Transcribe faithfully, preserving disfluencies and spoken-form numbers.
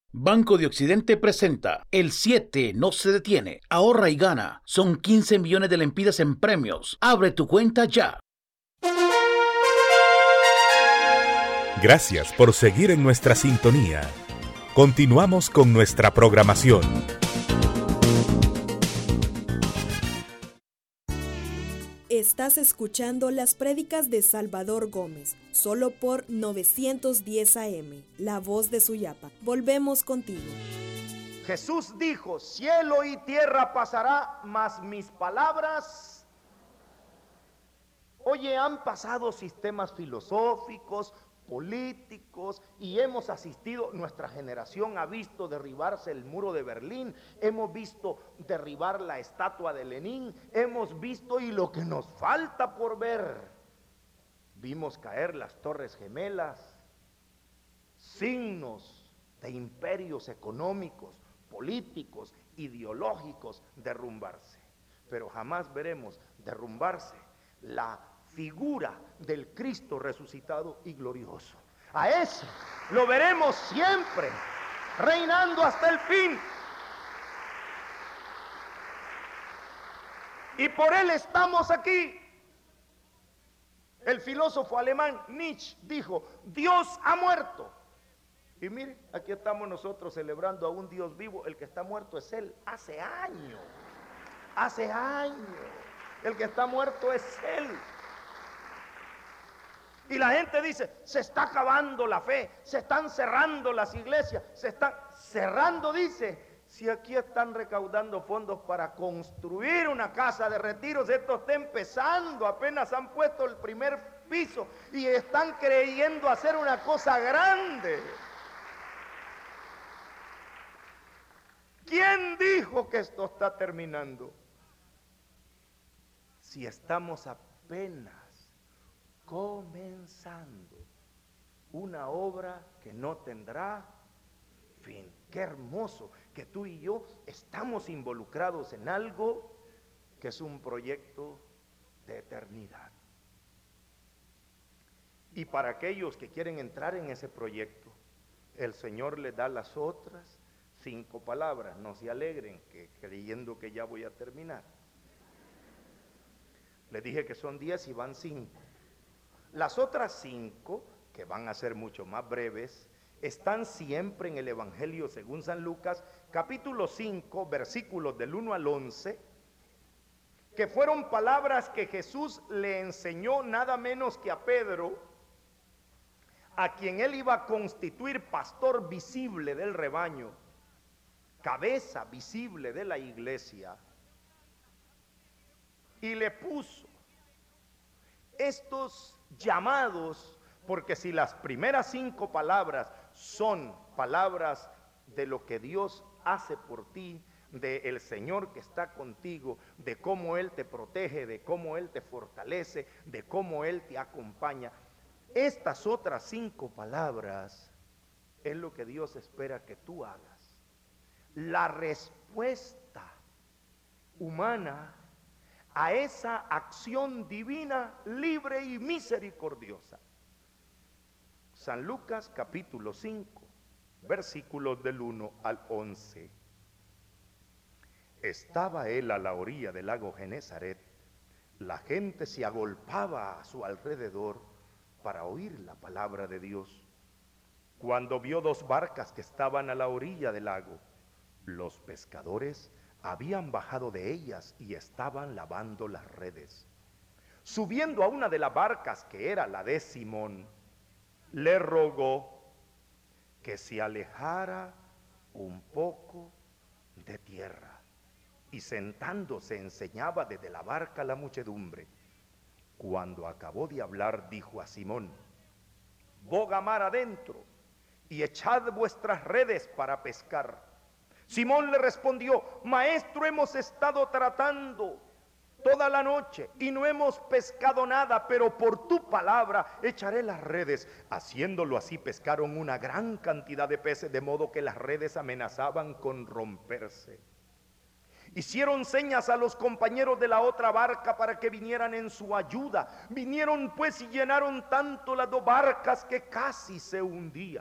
Banco de Occidente presenta El siete no se detiene. Ahorra y gana. Son quince millones de lempiras en premios. Abre tu cuenta ya. Gracias por seguir en nuestra sintonía. Continuamos con nuestra programación. Estás escuchando las prédicas de Salvador Gómez, solo por novecientos diez A M, la voz de Suyapa. Volvemos contigo. Jesús dijo: cielo y tierra pasará, mas mis palabras. Oye, han pasado sistemas filosóficos, políticos, y hemos asistido, nuestra generación ha visto derribarse el muro de Berlín, hemos visto derribar la estatua de Lenin, hemos visto, y lo que nos falta por ver, vimos caer las Torres Gemelas, signos de imperios económicos, políticos, ideológicos derrumbarse, pero jamás veremos derrumbarse la figura del Cristo resucitado y glorioso. A ese lo veremos siempre, reinando hasta el fin. Y por él estamos aquí. El filósofo alemán Nietzsche dijo: Dios ha muerto. Y mire, aquí estamos nosotros celebrando a un Dios vivo. El que está muerto es él, hace años. Hace años. El que está muerto es él. Y la gente dice: se está acabando la fe, se están cerrando las iglesias, se están cerrando, dice, si aquí están recaudando fondos para construir una casa de retiros. Esto está empezando, apenas han puesto el primer piso y están creyendo hacer una cosa grande. ¿Quién dijo que esto está terminando? Si estamos apenas comenzando una obra que no tendrá fin. Qué hermoso que tú y yo estamos involucrados en algo que es un proyecto de eternidad. Y para aquellos que quieren entrar en ese proyecto, el Señor les da las otras cinco palabras. No se alegren que creyendo que ya voy a terminar. Les dije que son diez y van cinco. Las otras cinco, que van a ser mucho más breves, están siempre en el Evangelio según San Lucas, capítulo cinco, versículos del uno al once, que fueron palabras que Jesús le enseñó nada menos que a Pedro, a quien él iba a constituir pastor visible del rebaño, cabeza visible de la iglesia, y le puso estos llamados, porque si las primeras cinco palabras son palabras de lo que Dios hace por ti, de el Señor que está contigo, de cómo Él te protege, de cómo Él te fortalece, de cómo Él te acompaña, estas otras cinco palabras es lo que Dios espera que tú hagas. La respuesta humana a esa acción divina, libre y misericordiosa. San Lucas capítulo cinco, versículos del uno al once. Estaba él a la orilla del lago Genezaret. La gente se agolpaba a su alrededor para oír la palabra de Dios. Cuando vio dos barcas que estaban a la orilla del lago, los pescadores habían bajado de ellas y estaban lavando las redes. Subiendo a una de las barcas, que era la de Simón, le rogó que se alejara un poco de tierra, y sentándose enseñaba desde la barca a la muchedumbre. Cuando acabó de hablar, dijo a Simón: boga mar adentro y echad vuestras redes para pescar. Simón le respondió: maestro, hemos estado tratando toda la noche y no hemos pescado nada, pero por tu palabra echaré las redes. Haciéndolo así, pescaron una gran cantidad de peces, de modo que las redes amenazaban con romperse. Hicieron señas a los compañeros de la otra barca para que vinieran en su ayuda. Vinieron pues y llenaron tanto las dos barcas que casi se hundían.